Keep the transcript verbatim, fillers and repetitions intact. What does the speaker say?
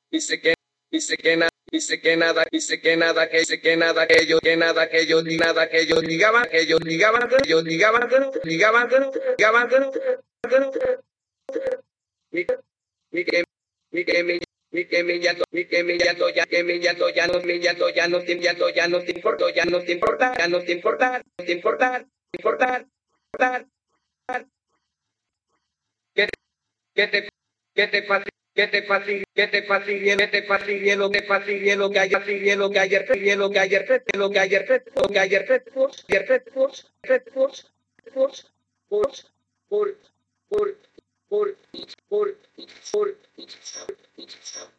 Dice que, dice que nada, dice que nada, dice que nada, que dice que nada, que yo, que nada, que yo, ni nada, que yo ligaba, que yo ligaba, que yo ligaba, ligaba, ligaba, y que, y que mi, y que mi llanto, y que mi llanto, ya que mi llanto, ya no, mi llanto, ya no te llanto, ya no te importa, ya no te importa, ya no te importa, no te importa, importar, importar, que, que te, que te fácil, que te fácil, que te fácil, que te fácil, lo que fácil, lo que ayer, fácil, lo que ayer, lo que ayer, lo que ayer, lo que ayer, force, ayer, force, force, force, force, por, por, por, por, por, por,